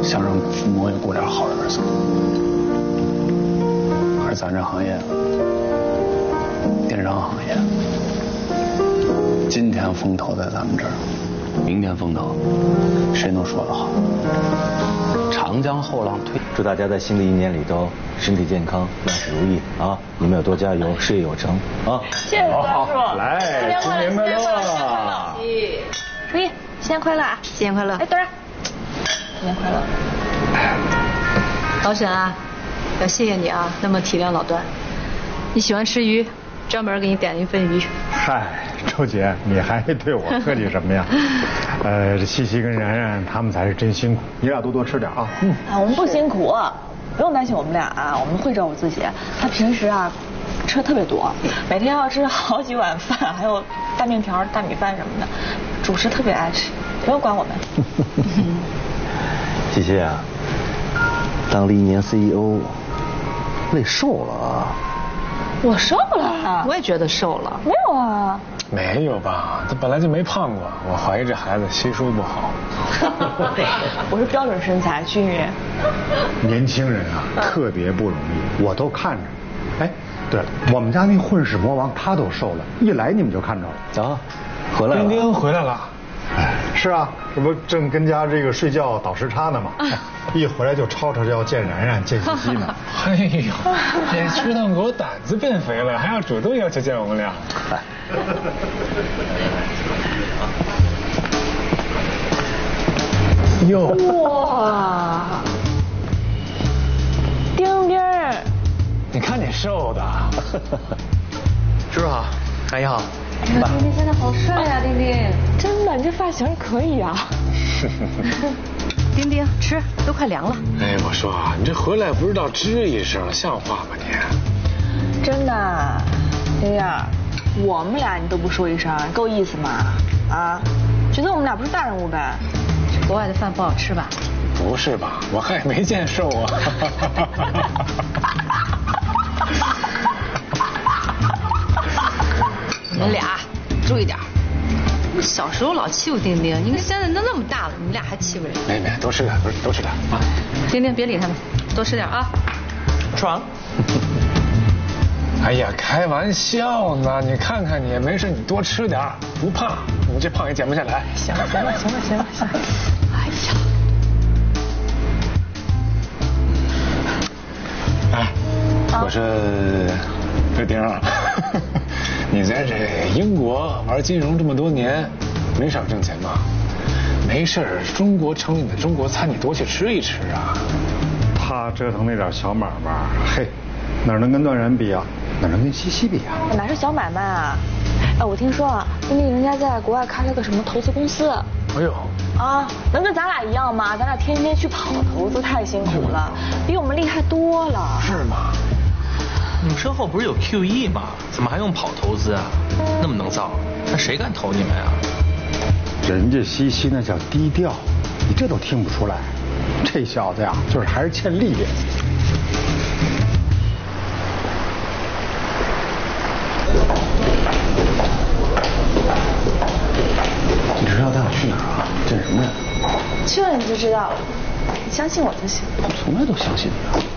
想让父母也过点好日子。而咱这行业，电商行业，今天风头在咱们这儿，明天风头，谁能说得好？ 长江后浪推，祝大家在新的一年里头身体健康，万事如意啊！你们要多加油，事业有成啊！ 谢谢关叔， 来，新年快乐！ 初一，新年快乐啊！ 新年快乐！ 哎，等着，新年快乐！ 老沈啊，要谢谢你啊，那么体谅老段。你喜欢吃鱼，专门给你点了一份鱼。 嗨，周姐，你还对我客气什么呀？这西西跟然然他们才是真辛苦，你俩多吃点啊。 我们不辛苦，不用担心我们俩啊，我们会照顾自己。他平时啊，吃的特别多，每天要吃好几碗饭，还有大面条、大米饭什么的，主食特别爱吃，不用管我们。 西西啊，当了1年 CEO， 累瘦了啊。 我瘦了， 我也觉得瘦了。 没有啊。 没有吧？他本来就没胖过，我怀疑这孩子吸收不好。 我是标准身材，均匀。 年轻人啊，特别不容易，我都看着。哎，对了，我们家那混世魔王他都瘦了，一来你们就看着了啊，回来了。 丁丁回来了。 是啊，这不正跟家这个睡觉倒时差呢吗？一回来就吵吵着要见然然见西西呢。 哎呦，这吃烫狗胆子变肥了，还要主动要求见我们俩。哟， 哇，丁丁， 你看你瘦的。 叔叔好，阿姨好。 丁丁现在好帅啊，丁丁。 真的，你这发型可以啊。 丁丁吃，都快凉了。 哎，我说啊，你这回来不知道吱一声，像话吗你？ 真的，丁丁，我们俩你都不说一声，够意思吗？啊，觉得我们俩不是大人物呗？ 国外的饭不好吃吧？ 不是吧？我还没见瘦啊。 你们俩注意点。我小时候老欺负丁丁，你看现在都那么大了，你们俩还欺负人？ 没，多吃点，多吃点啊！ 丁丁别理他们，多吃点啊。 爽。 哎呀，开玩笑呢！你看看你，没事你多吃点，不胖，你这胖也减不下来。 行了。 哎呀， 哎，我说这丁儿，你在这英国玩金融这么多年，没少挣钱吧？没事，中国城里的中国餐你多去吃一吃啊。 他折腾那点小买卖，嘿，哪能跟段然比啊？哪能跟西西比啊？ 哪是小买卖啊？哎，我听说啊，丁丁人家在国外开了个什么投资公司。 哎呦。 啊，能跟咱俩一样吗？咱俩天天去跑投资，太辛苦了，比我们厉害多了。 是吗？ 你们身后不是有 QE 吗？怎么还用跑投资啊？那么能造，那谁敢投你们啊？ 人家西西那叫低调，你这都听不出来。这小子呀，就是还是欠历练。 你知道带我去哪儿啊？见什么人？ 去了你就知道了，你相信我就行。 我从来都相信你啊。